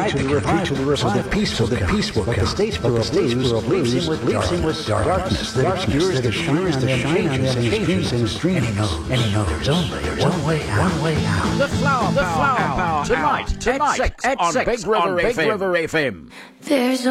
to the river, so that peace will come. But the Statesboro Blues leaves him with darkness that obscures the shine on them changes in his dreams. And he knows there's only one way out. The Flower Power tonight at 6 on Big River FM. There's